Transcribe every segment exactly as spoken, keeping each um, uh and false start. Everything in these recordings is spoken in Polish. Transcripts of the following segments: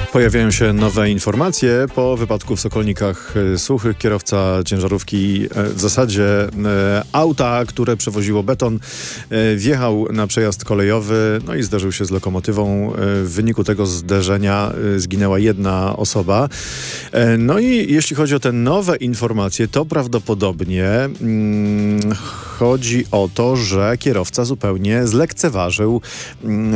Pojawiają się nowe informacje. Po wypadku w Sokolnikach Suchych kierowca ciężarówki, w zasadzie auta, które przewoziło beton, wjechał na przejazd kolejowy, no i zderzył się z lokomotywą. W wyniku tego zderzenia zginęła jedna osoba. No i jeśli chodzi o te nowe informacje, to prawdopodobnie hmm, chodzi o to, że kierowca zupełnie zlekceważył hmm,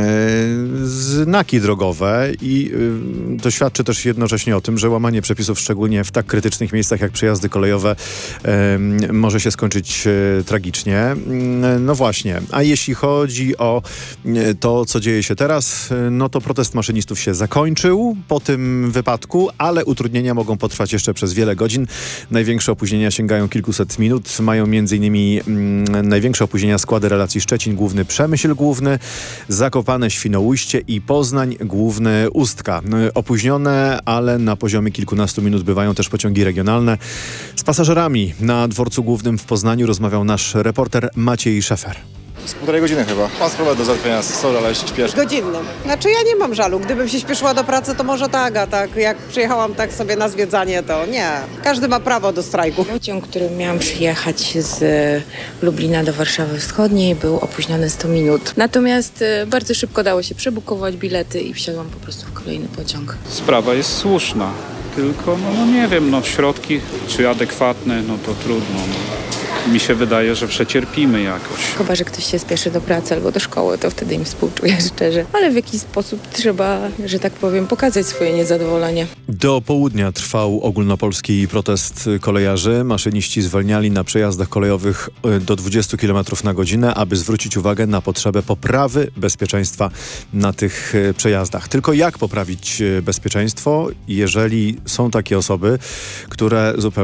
znaki drogowe i to świadczy też jednocześnie o tym, że łamanie przepisów, szczególnie w tak krytycznych miejscach jak przejazdy kolejowe, e, może się skończyć e, tragicznie. E, no właśnie, a jeśli chodzi o e, to, co dzieje się teraz, e, no to protest maszynistów się zakończył po tym wypadku, ale utrudnienia mogą potrwać jeszcze przez wiele godzin. Największe opóźnienia sięgają kilkuset minut. Mają między innymi mm, największe opóźnienia składy relacji Szczecin Główny, Przemyśl Główny, Zakopane, Świnoujście i Poznań Główny, Ustka. Opóźnione, ale na poziomie kilkunastu minut bywają też pociągi regionalne. Z pasażerami na dworcu głównym w Poznaniu rozmawiał nasz reporter Maciej Szefer. Z półtorej godziny chyba. Mam sprawę do załatwienia, sorry, ale się śpieszę. Godzinnym. Znaczy ja nie mam żalu. Gdybym się śpieszyła do pracy, to może tak, a tak jak przyjechałam tak sobie na zwiedzanie, to nie. Każdy ma prawo do strajku. Pociąg, którym miałam przyjechać z Lublina do Warszawy Wschodniej, był opóźniony sto minut. Natomiast bardzo szybko dało się przebukować bilety i wsiadłam po prostu w kolejny pociąg. Sprawa jest słuszna, tylko no, no nie wiem, no środki czy adekwatne, no to trudno. No. Mi się wydaje, że przecierpimy jakoś. Chyba że ktoś się spieszy do pracy albo do szkoły, to wtedy im współczuję szczerze. Ale w jakiś sposób trzeba, że tak powiem, pokazać swoje niezadowolenie. Do południa trwał ogólnopolski protest kolejarzy. Maszyniści zwalniali na przejazdach kolejowych do dwudziestu kilometrów na godzinę, aby zwrócić uwagę na potrzebę poprawy bezpieczeństwa na tych przejazdach. Tylko jak poprawić bezpieczeństwo, jeżeli są takie osoby, które zupełnie